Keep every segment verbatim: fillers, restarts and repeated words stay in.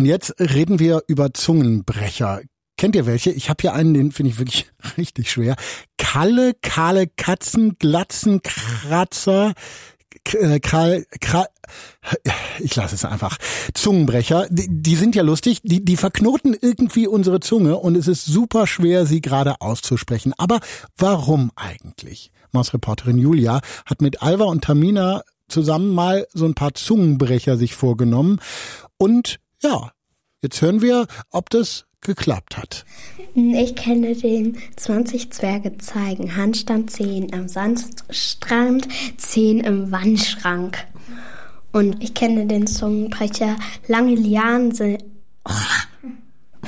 Und jetzt reden wir über Zungenbrecher. Kennt ihr welche? Ich habe hier einen, den finde ich wirklich richtig schwer. Kalle, kahle Katzen, Glatzen, Kratzer, Krall, Krall, ich lasse es einfach. Zungenbrecher, die, die sind ja lustig, die, die verknoten irgendwie unsere Zunge und es ist super schwer, sie gerade auszusprechen. Aber warum eigentlich? Mausreporterin Julia hat mit Alva und Tamina zusammen mal so ein paar Zungenbrecher sich vorgenommen. Und ja, jetzt hören wir, ob das geklappt hat. Ich kenne den zwanzig Zwerge zeigen Handstand, zehn am Sandstrand, zehn im Wandschrank. Und ich kenne den Zungenbrecher lange Lianen sind... Oh.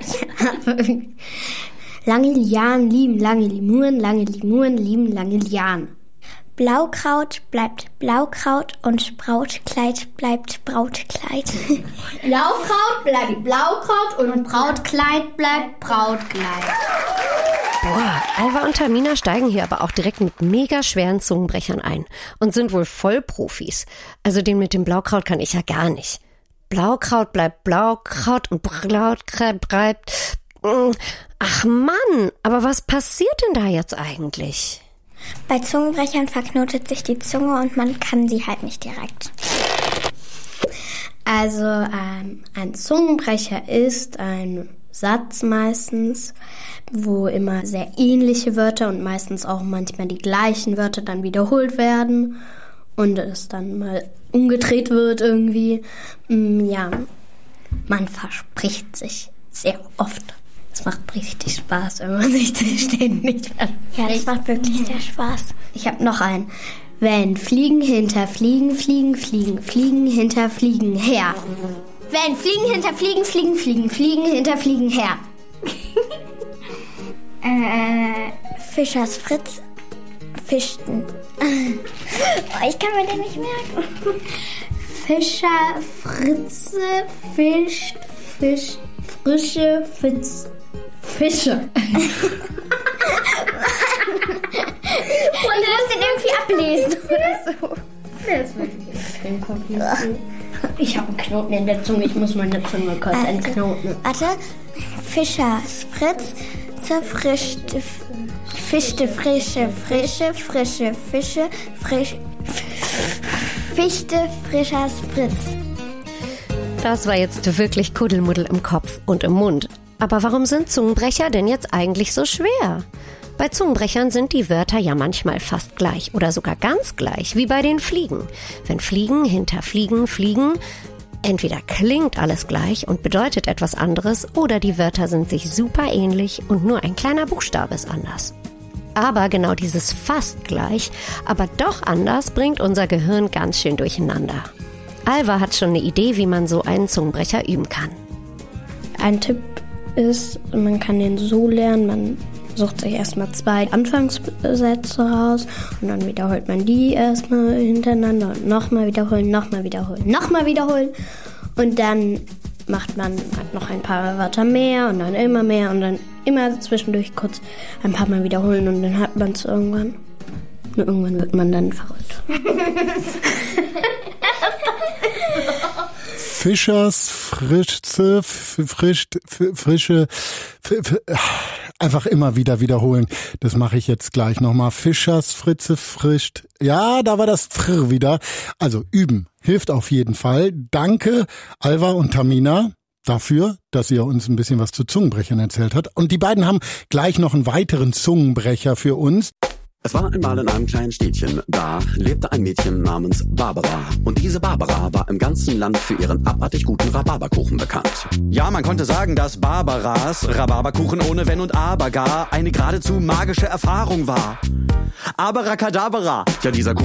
Lange Lianen lieben lange Limuren, lange Limuren lieben lange Lianen. Blaukraut bleibt Blaukraut und Brautkleid bleibt Brautkleid. Blaukraut bleibt Blaukraut und Brautkleid bleibt Brautkleid. Boah, Alva und Tamina steigen hier aber auch direkt mit mega schweren Zungenbrechern ein und sind wohl Vollprofis. Also den mit dem Blaukraut kann ich ja gar nicht. Blaukraut bleibt Blaukraut und Brautkleid bleibt... Ach Mann, aber was passiert denn da jetzt eigentlich? Bei Zungenbrechern verknotet sich die Zunge und man kann sie halt nicht direkt. Also ähm, ein Zungenbrecher ist ein Satz meistens, wo immer sehr ähnliche Wörter und meistens auch manchmal die gleichen Wörter dann wiederholt werden und es dann mal umgedreht wird irgendwie. Ja, man verspricht sich sehr oft. Es macht richtig Spaß, wenn man sich ständig verspricht. Ja, das macht wirklich sehr Spaß. Ich habe noch einen. Wenn Fliegen hinter Fliegen, Fliegen, Fliegen, Fliegen hinter Fliegen her. Wenn Fliegen hinter Fliegen, Fliegen, Fliegen, Fliegen hinter Fliegen her. äh, Fischers Fritz fischten. Oh, ich kann mir den nicht merken. Fischer Fritze fischt, fischt, frische Fitz. Fische. Und du musst den irgendwie ablesen oder so. Das ist wirklich kompliziert. Ich habe einen Knoten in der Zunge, ich muss meine Zunge kurz also, entknoten. Warte. Fischers Fritz zerfrischte, fischte, frische, frische, frische, Fische, frisch, Fichte, Frischers Fritz. Das war jetzt wirklich Kuddelmuddel im Kopf und im Mund. Aber warum sind Zungenbrecher denn jetzt eigentlich so schwer? Bei Zungenbrechern sind die Wörter ja manchmal fast gleich oder sogar ganz gleich, wie bei den Fliegen. Wenn Fliegen hinter Fliegen fliegen, entweder klingt alles gleich und bedeutet etwas anderes oder die Wörter sind sich super ähnlich und nur ein kleiner Buchstabe ist anders. Aber genau dieses fast gleich, aber doch anders bringt unser Gehirn ganz schön durcheinander. Alva hat schon eine Idee, wie man so einen Zungenbrecher üben kann. Ein Tipp ist, man kann den so lernen, man sucht sich erstmal zwei Anfangssätze raus und dann wiederholt man die erstmal hintereinander und nochmal wiederholen, nochmal wiederholen, nochmal wiederholen und dann macht man halt noch ein paar Wörter mehr und dann immer mehr und dann immer zwischendurch kurz ein paar Mal wiederholen und dann hat man es irgendwann. Und irgendwann wird man dann verrückt. Fischers Frische, frisch, frische, einfach immer wieder wiederholen. Das mache ich jetzt gleich nochmal. Fischers Fritze frischt. Ja, da war das Fr wieder. Also üben hilft auf jeden Fall. Danke Alva und Tamina dafür, dass ihr uns ein bisschen was zu Zungenbrechern erzählt habt. Und die beiden haben gleich noch einen weiteren Zungenbrecher für uns. Es war einmal in einem kleinen Städtchen, da lebte ein Mädchen namens Barbara. Und diese Barbara war im ganzen Land für ihren abartig guten Rhabarberkuchen bekannt. Ja, man konnte sagen, dass Barbaras Rhabarberkuchen ohne Wenn und Aber gar eine geradezu magische Erfahrung war. Abracadabra, ja dieser Kuchen